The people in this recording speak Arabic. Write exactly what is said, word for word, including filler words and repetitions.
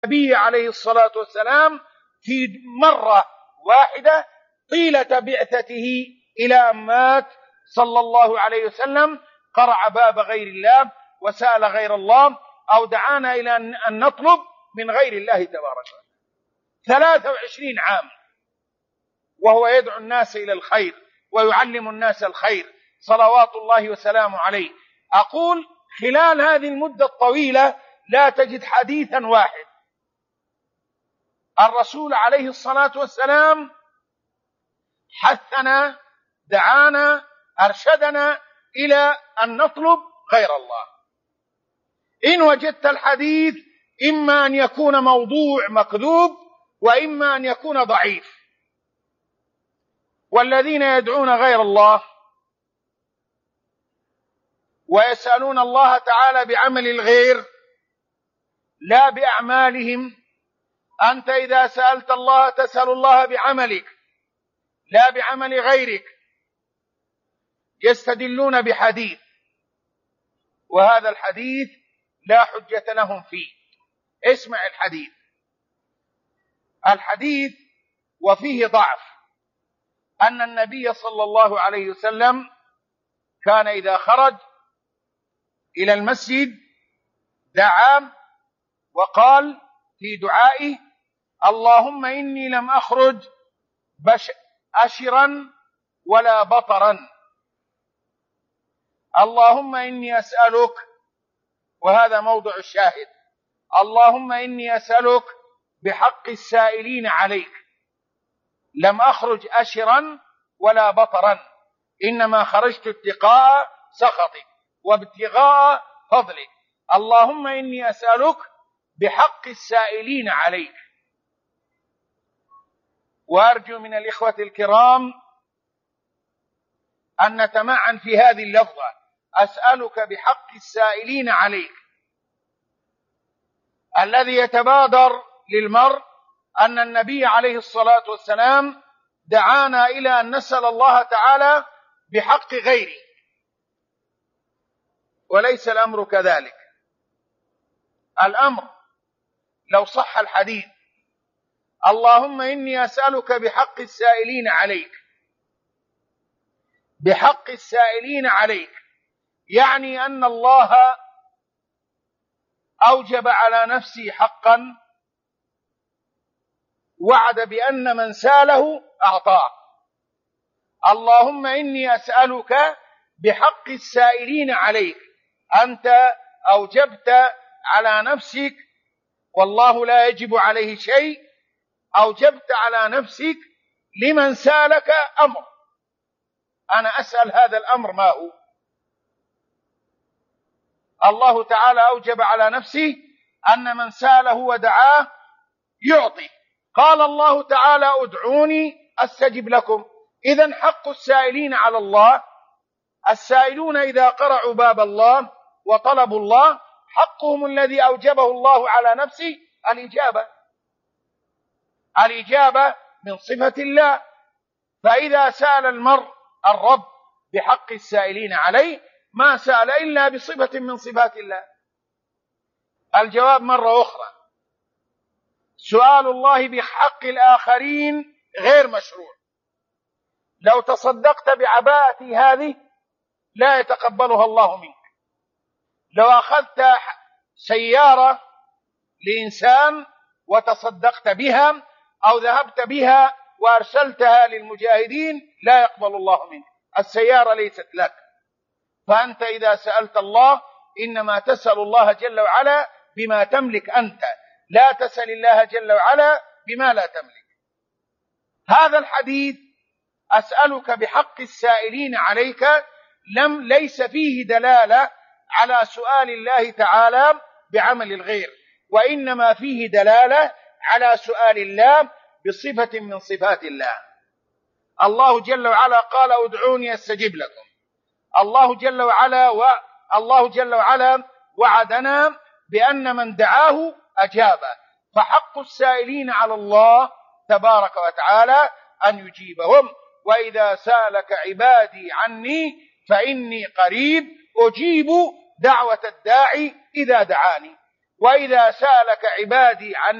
النبي عليه الصلاة والسلام في مرة واحدة طيلة بعثته إلى أن مات صلى الله عليه وسلم قرع باب غير الله وسأل غير الله أو دعانا إلى أن نطلب من غير الله تبارك وتعالى. ثلاثة وعشرين عام وهو يدعو الناس إلى الخير ويعلم الناس الخير صلوات الله وسلامه عليه. أقول خلال هذه المدة الطويلة لا تجد حديثا واحد الرسول عليه الصلاة والسلام حثنا دعانا أرشدنا إلى أن نطلب غير الله. إن وجدت الحديث إما أن يكون موضوع مكذوب وإما أن يكون ضعيف. والذين يدعون غير الله ويسألون الله تعالى بعمل الغير لا بأعمالهم. أنت إذا سألت الله تسأل الله بعملك لا بعمل غيرك. يستدلون بحديث وهذا الحديث لا حجة لهم فيه. اسمع الحديث. الحديث وفيه ضعف أن النبي صلى الله عليه وسلم كان إذا خرج إلى المسجد دعا وقال في دعائه: اللهم إني لم أخرج أشرا ولا بطرا، اللهم إني أسألك، وهذا موضع الشاهد، اللهم إني أسألك بحق السائلين عليك، لم أخرج أشرا ولا بطرا، إنما خرجت ابتغاء سخطك وابتغاء فضلك، اللهم إني أسألك بحق السائلين عليك. وأرجو من الإخوة الكرام أن نتمعن في هذه اللفظة: أسألك بحق السائلين عليك. الذي يتبادر للمرء أن النبي عليه الصلاة والسلام دعانا إلى أن نسأل الله تعالى بحق غيره، وليس الأمر كذلك. الأمر لو صح الحديث: اللهم إني أسألك بحق السائلين عليك، بحق السائلين عليك، يعني أن الله أوجب على نفسه حقا وعد بأن من ساله أعطاه. اللهم إني أسألك بحق السائلين عليك، أنت أوجبت على نفسك والله لا يجب عليه شيء، أوجبت على نفسك لمن سالك أمر. أنا أسأل هذا الأمر ما هو؟ الله تعالى أوجب على نفسه أن من ساله ودعاه يعطي. قال الله تعالى: ادعوني أستجب لكم. إذن حق السائلين على الله، السائلون إذا قرعوا باب الله وطلبوا الله حقهم الذي أوجبه الله على نفسه الإجابة. الإجابة من صفة الله. فإذا سأل المرء الرب بحق السائلين عليه ما سأل إلا بصفة من صفات الله. الجواب مرة أخرى: سؤال الله بحق الآخرين غير مشروع. لو تصدقت بعباءتي هذه لا يتقبلها الله منك. لو أخذت سيارة لإنسان وتصدقت بها أو ذهبت بها وأرسلتها للمجاهدين لا يقبل الله منك. السيارة ليست لك. فأنت إذا سألت الله إنما تسأل الله جل وعلا بما تملك أنت، لا تسأل الله جل وعلا بما لا تملك. هذا الحديث أسألك بحق السائلين عليك لم ليس فيه دلالة على سؤال الله تعالى بعمل الغير، وإنما فيه دلالة على سؤال الله بصفة من صفات الله. الله جل وعلا قال: ادعوني أستجب لكم. الله جل وعلا و... الله جل وعلا وعدنا بأن من دعاه أجابه، فحق السائلين على الله تبارك وتعالى أن يجيبهم. وإذا سألك عبادي عني فإني قريب أجيب دعوة الداعي إذا دعاني. وإذا سألك عبادي عن